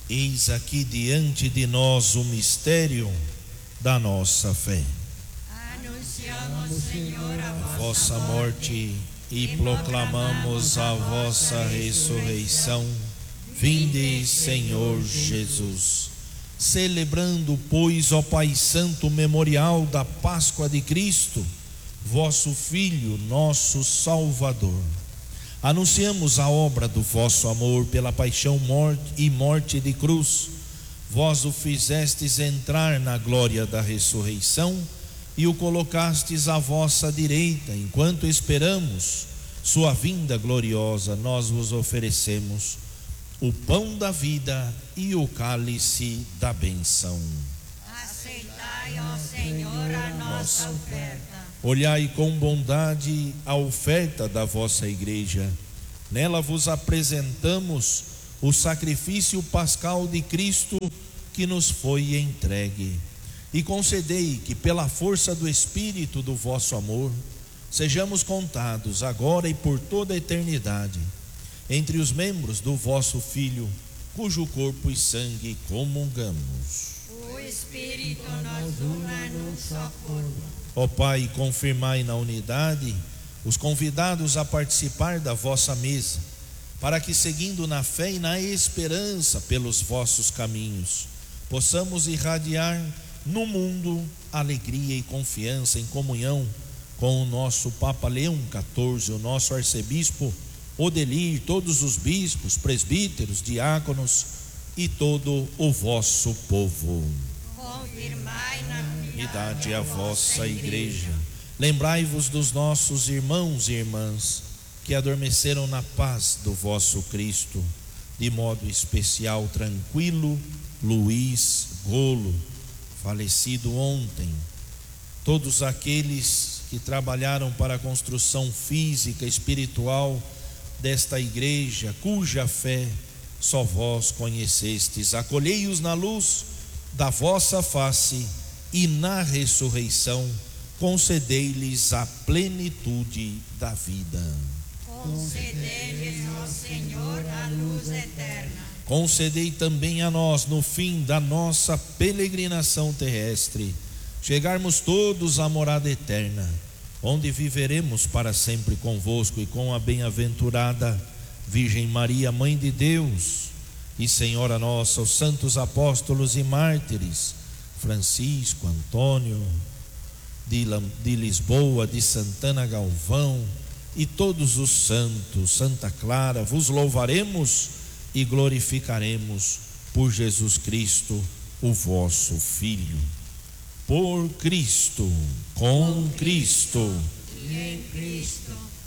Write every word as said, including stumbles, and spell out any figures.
Eis aqui diante de nós o mistério da nossa fé. Anunciamos, Senhor, a A vossa morte e proclamamos a vossa ressurreição. Vinde, Senhor Jesus. Celebrando, pois, ó Pai Santo, o memorial da Páscoa de Cristo, vosso Filho, nosso Salvador, anunciamos a obra do vosso amor pela paixão morte e morte de cruz. Vós o fizestes entrar na glória da ressurreição e o colocastes à vossa direita. Enquanto esperamos sua vinda gloriosa, nós vos oferecemos o pão da vida e o cálice da bênção. Aceitai, ó Senhor, a nossa oferta. Olhai com bondade a oferta da vossa igreja. Nela vos apresentamos o sacrifício pascal de Cristo que nos foi entregue. E concedei que, pela força do Espírito do vosso amor, sejamos contados agora e por toda a eternidade entre os membros do vosso Filho, cujo corpo e sangue comungamos. O Espírito nos una num só corpo. Ó Pai, confirmai na unidade os convidados a participar da vossa mesa, para que, seguindo na fé e na esperança pelos vossos caminhos, possamos irradiar no mundo alegria e confiança em comunhão com o nosso Papa Leão quatorze, o nosso arcebispo Odelir, todos os bispos, presbíteros, diáconos e todo o vosso povo. Confirmai na Unidade a vossa igreja. Lembrai-vos dos nossos irmãos e irmãs que adormeceram na paz do vosso Cristo, de modo especial tranquilo, Luiz Golo, falecido ontem. Todos aqueles que trabalharam para a construção física, espiritual desta igreja, cuja fé só vós conhecestes. Acolhei-os na luz da vossa face e na ressurreição concedei-lhes a plenitude da vida. Concedei-lhes, ó Senhor, a luz eterna. Concedei também a nós, no fim da nossa peregrinação terrestre, chegarmos todos à morada eterna, onde viveremos para sempre convosco e com a bem-aventurada Virgem Maria, Mãe de Deus, e Senhora nossa, os santos apóstolos e mártires, Francisco, Antônio, de, de Lisboa, de Santana Galvão, e todos os santos, Santa Clara, vos louvaremos e glorificaremos por Jesus Cristo, o vosso Filho. Por Cristo, com Cristo e em Cristo.